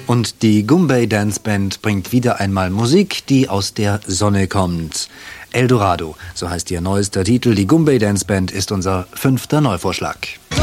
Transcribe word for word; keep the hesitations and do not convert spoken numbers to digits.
Und die Goombay Dance Band bringt wieder einmal Musik, die aus der Sonne kommt. Eldorado, so heißt ihr neuester Titel. Die Goombay Dance Band ist unser fünfter Neuvorschlag.